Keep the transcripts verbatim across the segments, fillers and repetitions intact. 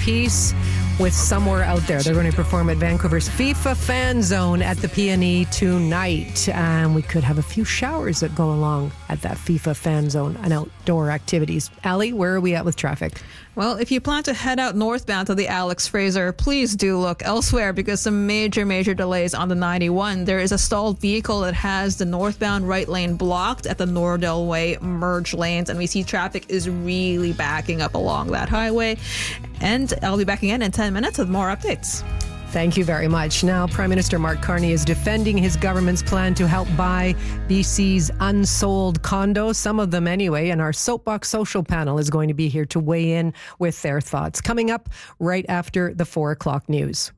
piece with Somewhere Out There. They're going to perform at Vancouver's FIFA Fan Zone at the P and E tonight. And we could have a few showers that go along at that FIFA Fan Zone and outdoor activities. Allie, where are we at with traffic? Well, if you plan to head out northbound to the Alex Fraser, please do look elsewhere because some major, major delays on the ninety-one. There is a stalled vehicle that has the northbound right lane blocked at the Nordell Way merge lanes, and we see traffic is really backing up along that highway. And I'll be back again in ten minutes with more updates. Thank you very much. Now, Prime Minister Mark Carney is defending his government's plan to help buy B C's unsold condos, some of them anyway, and our Soapbox Social panel is going to be here to weigh in with their thoughts. Coming up right after the four o'clock news.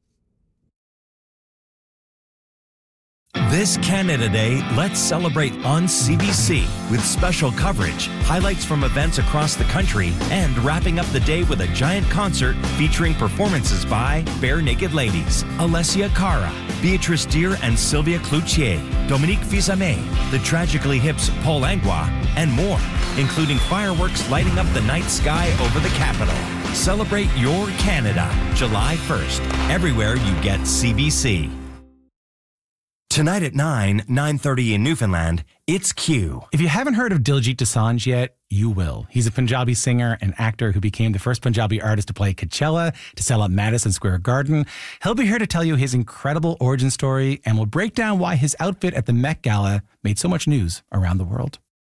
This Canada Day, let's celebrate on C B C with special coverage, highlights from events across the country, and wrapping up the day with a giant concert featuring performances by Bare Naked Ladies, Alessia Cara, Beatrice Deer and Sylvia Cloutier, Dominique Fils-Aimé, the Tragically Hip's Paul Langlois, and more, including fireworks lighting up the night sky over the capital. Celebrate your Canada, July first, everywhere you get C B C. Tonight at nine, nine thirty in Newfoundland, it's Q. If you haven't heard of Diljit Dosanjh yet, you will. He's a Punjabi singer and actor who became the first Punjabi artist to play Coachella, to sell out Madison Square Garden. He'll be here to tell you his incredible origin story, and we'll break down why his outfit at the Met Gala made so much news around the world.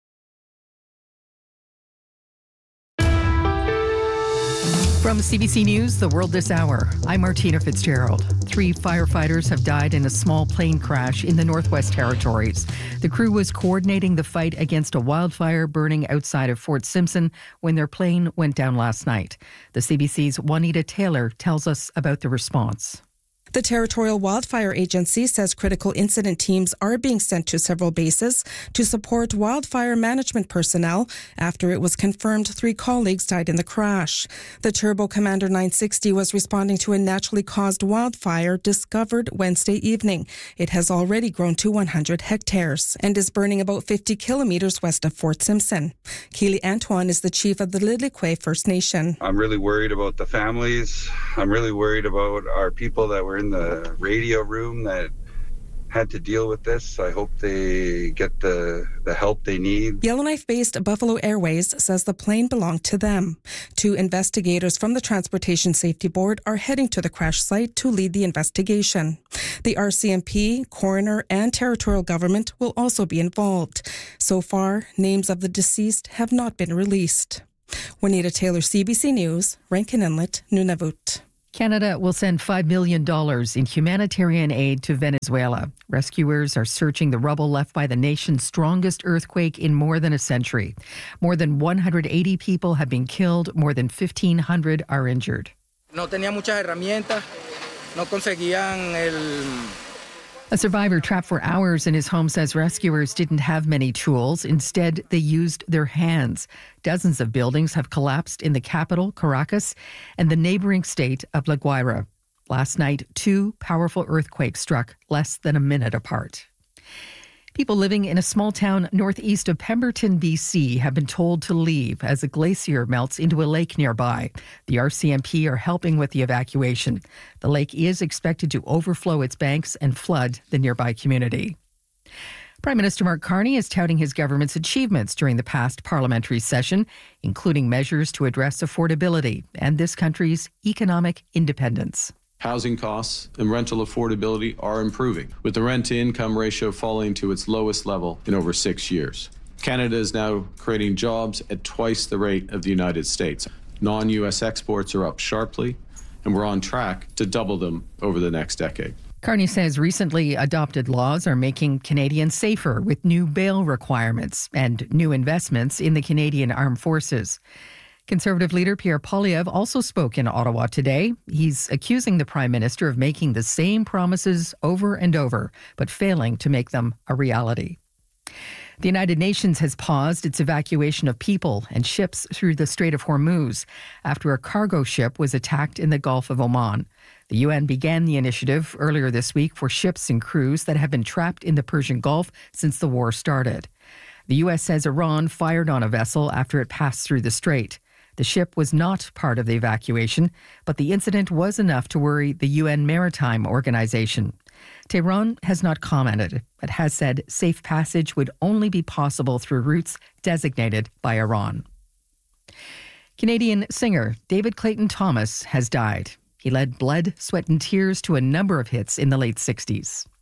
From C B C News, The World This Hour, I'm Martina Fitzgerald. Three firefighters have died in a small plane crash in the Northwest Territories. The crew was coordinating the fight against a wildfire burning outside of Fort Simpson when their plane went down last night. The C B C's Juanita Taylor tells us about the response. The Territorial Wildfire Agency says critical incident teams are being sent to several bases to support wildfire management personnel after it was confirmed three colleagues died in the crash. The Turbo Commander nine sixty was responding to a naturally caused wildfire discovered Wednesday evening. It has already grown to one hundred hectares and is burning about fifty kilometers west of Fort Simpson. Keely Antoine is the chief of the Lillikwe First Nation. I'm really worried about the families. I'm really worried about our people that were in the radio room that had to deal with this. I hope they get the, the help they need. Yellowknife-based Buffalo Airways says the plane belonged to them. Two investigators from the Transportation Safety Board are heading to the crash site to lead the investigation. The R C M P, coroner, and territorial government will also be involved. So far, names of the deceased have not been released. Juanita Taylor, C B C News, Rankin Inlet, Nunavut. Canada will send five million dollars in humanitarian aid to Venezuela. Rescuers are searching the rubble left by the nation's strongest earthquake in more than a century. More than one hundred eighty people have been killed. More than fifteen hundred are injured. No tenía muchas herramientas. No conseguían el... A survivor trapped for hours in his home says rescuers didn't have many tools. Instead, they used their hands. Dozens of buildings have collapsed in the capital, Caracas, and the neighboring state of La Guaira. Last night, two powerful earthquakes struck less than a minute apart. People living in a small town northeast of Pemberton, B C have been told to leave as a glacier melts into a lake nearby. The R C M P are helping with the evacuation. The lake is expected to overflow its banks and flood the nearby community. Prime Minister Mark Carney is touting his government's achievements during the past parliamentary session, including measures to address affordability and this country's economic independence. Housing costs and rental affordability are improving, with the rent-to-income ratio falling to its lowest level in over six years. Canada is now creating jobs at twice the rate of the United States. Non-U S exports are up sharply, and we're on track to double them over the next decade. Carney says recently adopted laws are making Canadians safer with new bail requirements and new investments in the Canadian Armed Forces. Conservative leader Pierre Poilievre also spoke in Ottawa today. He's accusing the Prime Minister of making the same promises over and over, but failing to make them a reality. The United Nations has paused its evacuation of people and ships through the Strait of Hormuz after a cargo ship was attacked in the Gulf of Oman. The U N began the initiative earlier this week for ships and crews that have been trapped in the Persian Gulf since the war started. The U S says Iran fired on a vessel after it passed through the strait. The ship was not part of the evacuation, but the incident was enough to worry the U N Maritime Organization. Tehran has not commented, but has said safe passage would only be possible through routes designated by Iran. Canadian singer David Clayton Thomas has died. He led Blood, Sweat and Tears to a number of hits in the late sixties.